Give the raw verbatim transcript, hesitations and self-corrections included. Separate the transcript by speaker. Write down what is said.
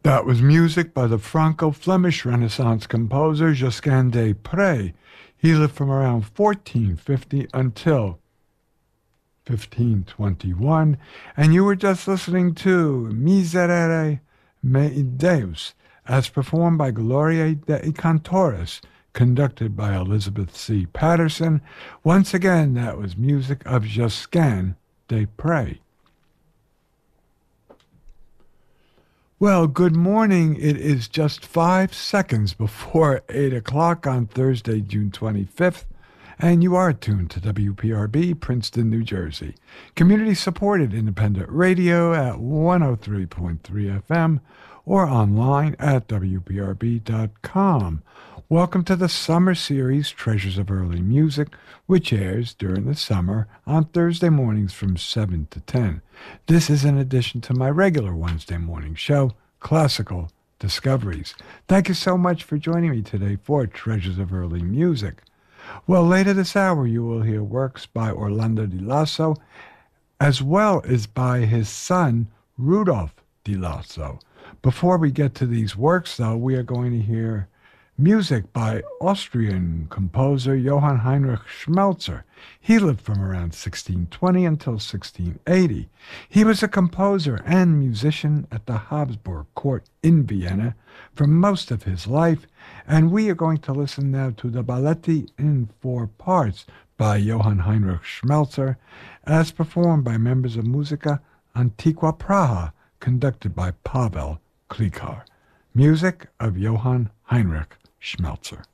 Speaker 1: That was music by the Franco-Flemish Renaissance composer Josquin des Prez. He lived from around fourteen fifty until fifteen twenty-one, and you were just listening to Miserere Mei Deus, as performed by Gloria dei Cantores, conducted by Elizabeth C. Patterson. Once again, that was music of Josquin des Prez. Well, good morning. It is just five seconds before eight o'clock on Thursday, June twenty-fifth, and you are tuned to W P R B, Princeton, New Jersey. Community-supported independent radio at one oh three point three F M or online at W P R B dot com. Welcome to the summer series, Treasures of Early Music, which airs during the summer on Thursday mornings from seven to ten. This is in addition to my regular Wednesday morning show, Classical Discoveries. Thank you so much for joining me today for Treasures of Early Music. Well, later this hour you will hear works by Orlando Di Lasso, as well as by his son, Rudolph Di Lasso. Before we get to these works, though, we are going to hear music by Austrian composer Johann Heinrich Schmelzer. He lived from around sixteen twenty until sixteen eighty. He was a composer and musician at the Habsburg court in Vienna for most of his life, and we are going to listen now to the Balletti in four parts by Johann Heinrich Schmelzer, as performed by members of Musica Antiqua Praha, conducted by Pavel Klikar. Music of Johann Heinrich Schmelzer.